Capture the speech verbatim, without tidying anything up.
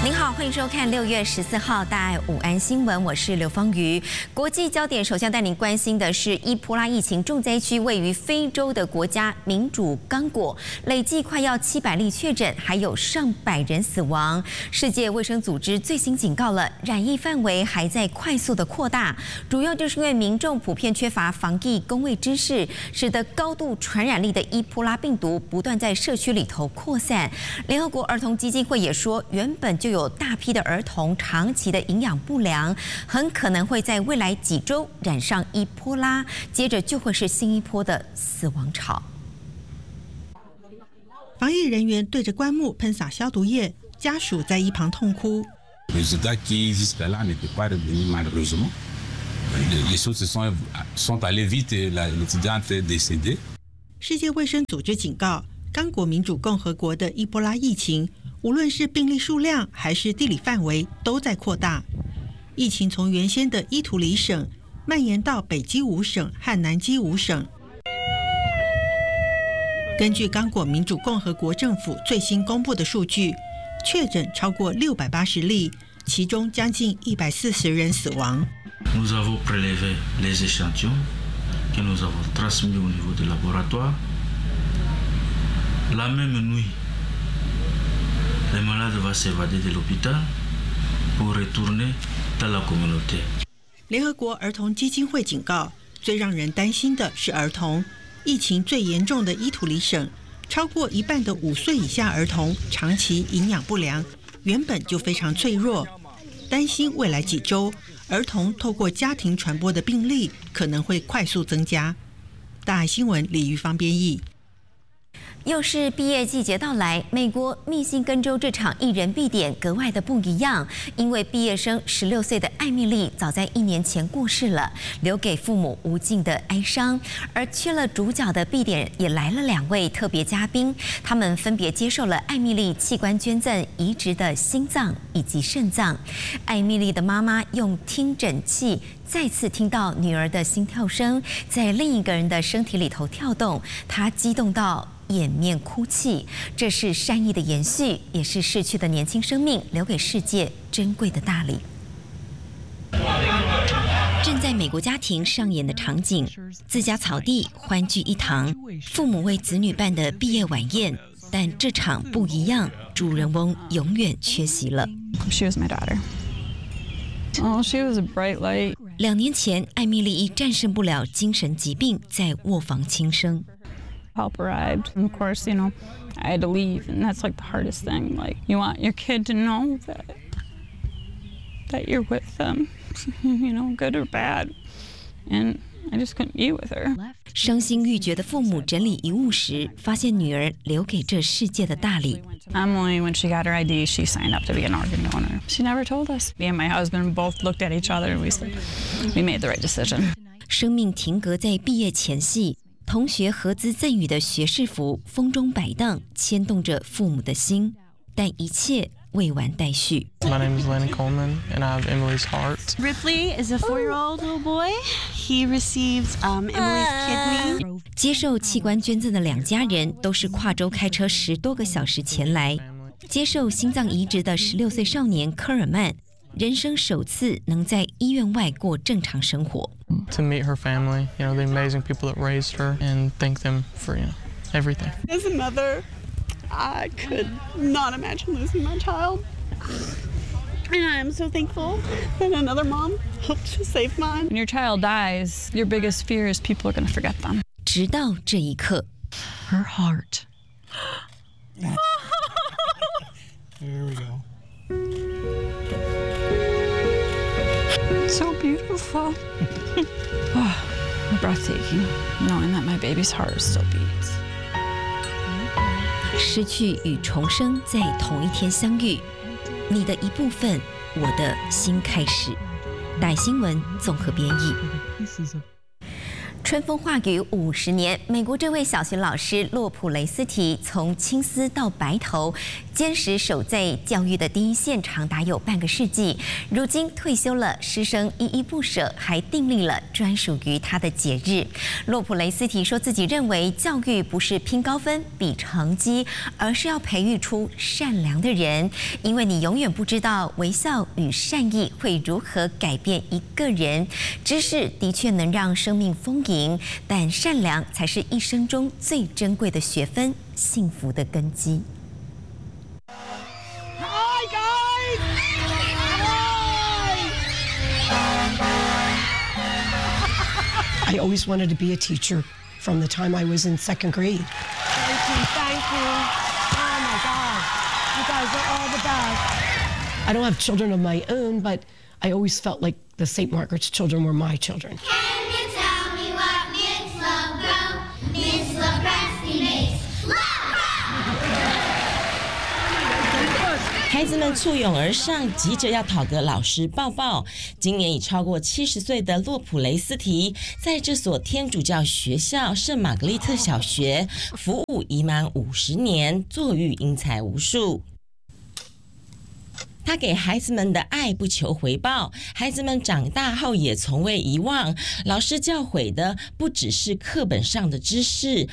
您好，欢迎收看六月十四号大爱午安新闻，我是刘芳瑜。国际焦点首先带您关心的是伊波拉疫情重灾区位于非洲的国家民主刚果，累计快要七百例确诊，还有上百人死亡。世界卫生组织最新警告了，染疫范围还在快速的扩大，主要就是因为民众普遍缺乏防疫公卫知识，使得高度传染力的伊波拉病毒不断在社区里头扩散。联合国儿童基金会也说，原本就有有大批的儿童长期的营养不良，很可能会在未来几周染上伊波拉，接着就会是新一波的死亡潮。 防疫人员对着棺木喷洒消毒液，家属在一旁痛哭。 Résultat qui jusqu'à là n'était pas revenu malheureusement. Les choses se sont sont allées vite et l'étudiante est décédée. 世界卫生组织警告，刚果民主共和国的伊波拉疫情，无论是病例数量还是地理范围都在扩大。疫情从原先的伊图里省蔓延到北基伍省和南基伍省。根据刚果民主共和国政府最新公布的数据，确诊超过六百八十例，其中将近一百四十人死亡。 Nous avons prélevé les échantillons que nous avons transmis au niveau du laboratoire. La même nuit.Les malades vont s'évader de l'hôpital pour retourner dans la communauté. 联合国儿童基金会警告，最让人担心的是儿童。疫情最严重的伊图里省，超过一半的五岁以下儿童长期营养不良，原本就非常脆弱，担心未来几周儿童透过家庭传播的病例可能会快速增加。大爱新闻李玉芳编译。 又是毕业季节到来，美国密西根州这场一人必点格外的不一样，因为毕业生十六岁的艾米丽早在一年前过世了，留给父母无尽的哀伤。而缺了主角的必点也来了两位特别嘉宾，他们分别接受了艾米丽器官捐赠移植的心脏以及肾脏。艾米丽的妈妈用听诊器再次听到女儿的心跳声在另一个人的身体里头跳动，她激动到掩面哭泣，这是善意的延续，也是逝去的年轻生命留给世界珍贵的大礼。正在美国家庭上演的场景，自家草地欢聚一堂，父母为子女办的毕业晚宴，但这场不一样，主人翁永远缺席了。 She was my daughter. Oh, she was a bright light. 两年前，艾米丽因战胜不了精神疾病，在卧房轻生。 Help arrived. And of course, you know, I had to leave, and that's like the hardest thing. Like, you want your kid to know that that you're with them, you know, good or bad. And I just couldn't be with her. 伤心欲绝的父母整理遗物时，发现女儿留给这世界的大礼。 Emily, when she got her I D, she signed up to be an organ donor. She never told us. Me and my husband both looked at each other, and we said, we made the right decision. 生命停格在毕业前夕。同学合资赠予的学士服风中摆荡，牵动着父母的心，但一切未完待续。 My name is Landon Coleman, and I have Emily's heart. Ripley is a four-year-old little boy. He receives um, Emily's kidney. 接受器官捐赠的两家人都是跨州开车十多个小时前来。接受心脏移植的十六岁少年科尔曼，人生首次能在医院外过正常生活。 To meet her family, you know, the amazing people that raised her, and thank them for, you know, everything. As a mother, I could not imagine losing my child. And I am so thankful that another mom helped to save mine. When your child dies, your biggest fear is people are going to forget them. 直到这一刻 Her heart. Here we go. So beautiful. Oh, breathtaking, knowing that my baby's heart still beats. 失去与重生在同一天相遇，你的一部分，我的新开始。大新闻综合编译。 春风化雨五十年，美国这位小学老师洛普雷斯提从青丝到白头，坚持守在教育的第一线长达有半个世纪。如今退休了，师生依依不舍，还订立了专属于他的节日。洛普雷斯提说自己认为教育不是拼高分、比成绩，而是要培育出善良的人，因为你永远不知道微笑与善意会如何改变一个人。知识的确能让生命丰盈。但善良才是一生中最珍贵的学分，幸福的根基。 Hi guys! Hi! I always wanted to be a teacher from the time I was in second grade. Thank you, thank you. Oh my God, you guys are all the best. I don't have children of my own, but I always felt like the Saint Margaret's children were my children. Love 孩子们簇拥而上，急着要讨个老师抱抱。今年已超过七十岁的洛普雷斯提，在这所天主教学校圣玛格丽特小学服务已满五十年，作育英才无数。他给孩子们的爱不求回报，孩子们长大后也从未遗忘。老师教诲的不只是课本上的知识，